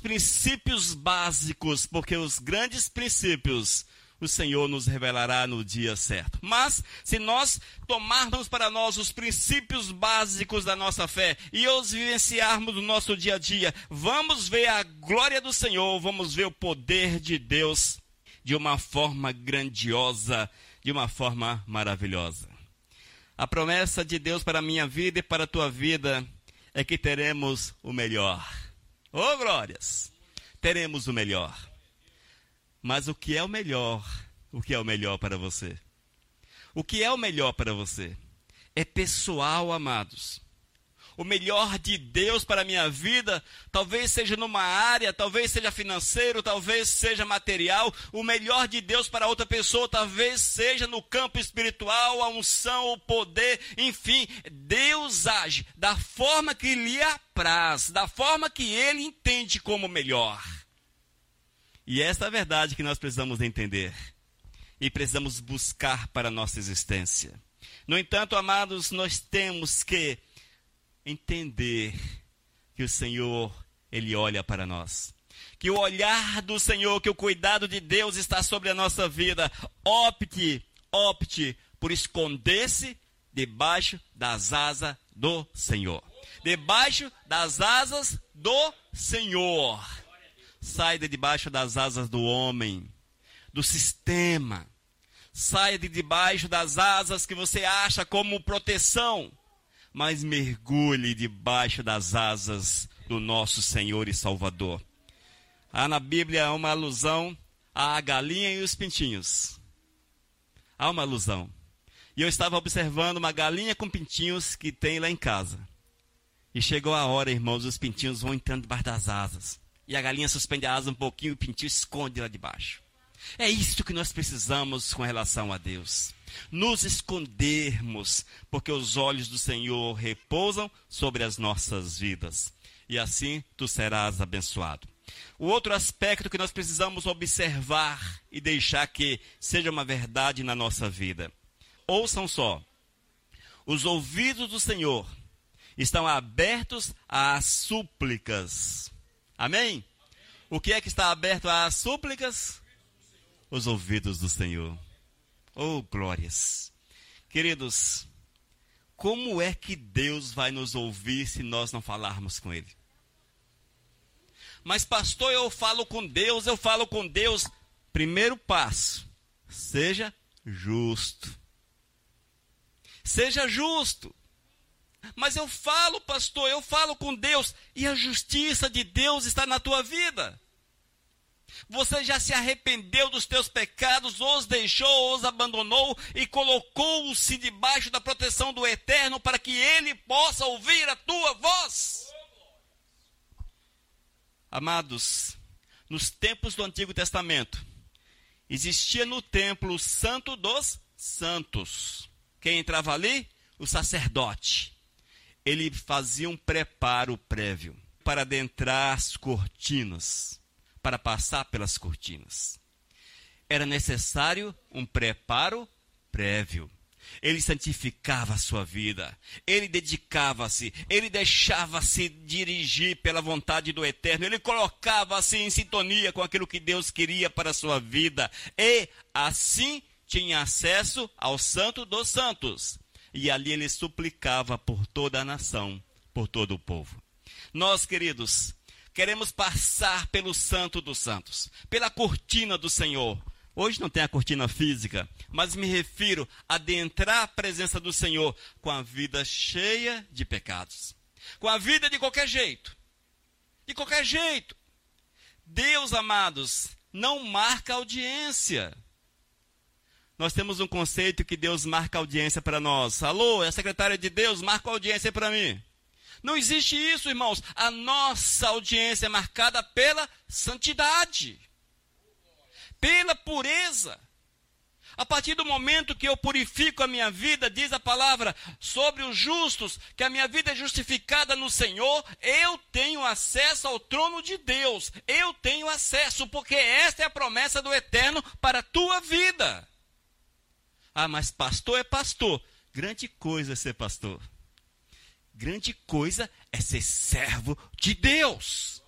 princípios básicos, porque os grandes princípios o Senhor nos revelará no dia certo. Mas, se nós tomarmos para nós os princípios básicos da nossa fé e os vivenciarmos no nosso dia a dia, vamos ver a glória do Senhor, vamos ver o poder de Deus de uma forma grandiosa, de uma forma maravilhosa. A promessa de Deus para a minha vida e para a tua vida é que teremos o melhor. Oh, glórias! Teremos o melhor. Mas o que é o melhor? O que é o melhor para você? O que é o melhor para você? É pessoal, amados. O melhor de Deus para a minha vida, talvez seja numa área, talvez seja financeiro, talvez seja material. O melhor de Deus para outra pessoa, talvez seja no campo espiritual, a unção, o poder, enfim. Deus age da forma que lhe apraz, da forma que Ele entende como melhor. E essa é a verdade que nós precisamos entender e precisamos buscar para a nossa existência. No entanto, amados, nós temos que entender que o Senhor, Ele olha para nós. Que o olhar do Senhor, que o cuidado de Deus está sobre a nossa vida. Opte por esconder-se debaixo das asas do Senhor. Debaixo das asas do Senhor. Sai de debaixo das asas do homem, do sistema. Sai de debaixo das asas que você acha como proteção. Mas mergulhe debaixo das asas do nosso Senhor e Salvador. Há na Bíblia uma alusão à galinha e os pintinhos. Há uma alusão. E eu estava observando uma galinha com pintinhos que tem lá em casa. E chegou a hora, irmãos, os pintinhos vão entrando debaixo das asas. E a galinha suspende a asa um pouquinho e o pintinho esconde lá debaixo. É isso que nós precisamos com relação a Deus. Nos escondermos, porque os olhos do Senhor repousam sobre as nossas vidas. E assim tu serás abençoado. O outro aspecto que nós precisamos observar e deixar que seja uma verdade na nossa vida. Ouçam só. Os ouvidos do Senhor estão abertos às súplicas. Amém? O que é que está aberto às súplicas? Os ouvidos do Senhor. Oh, glórias. Queridos, como é que Deus vai nos ouvir se nós não falarmos com Ele? Mas pastor, eu falo com Deus. Primeiro passo, seja justo. Seja justo. Mas eu falo, pastor, eu falo com Deus. E a justiça de Deus está na tua vida. Você já se arrependeu dos teus pecados, os deixou, os abandonou e colocou-se debaixo da proteção do Eterno para que Ele possa ouvir a tua voz. Amados, nos tempos do Antigo Testamento, existia no templo o Santo dos Santos. Quem entrava ali? O sacerdote. Ele fazia um preparo prévio para adentrar as cortinas, para passar pelas cortinas. Era necessário um preparo prévio. Ele santificava a sua vida, ele dedicava-se, ele deixava-se dirigir pela vontade do Eterno, ele colocava-se em sintonia com aquilo que Deus queria para a sua vida, e assim tinha acesso ao Santo dos Santos. E ali ele suplicava por toda a nação, por todo o povo. Nós, queridos, queremos passar pelo Santo dos Santos, pela cortina do Senhor. Hoje não tem a cortina física, mas me refiro a adentrar a presença do Senhor com a vida cheia de pecados. Com a vida de qualquer jeito. De qualquer jeito. Deus, amados, não marca audiência. Nós temos um conceito que Deus marca audiência para nós. Alô, é a secretária de Deus, marca audiência para mim. Não existe isso, irmãos. A nossa audiência é marcada pela santidade. Pela pureza. A partir do momento que eu purifico a minha vida, diz a palavra sobre os justos, que a minha vida é justificada no Senhor, eu tenho acesso ao trono de Deus. Eu tenho acesso, porque esta é a promessa do Eterno para a tua vida. Ah, mas pastor é pastor. Grande coisa é ser pastor. Grande coisa é ser servo de Deus.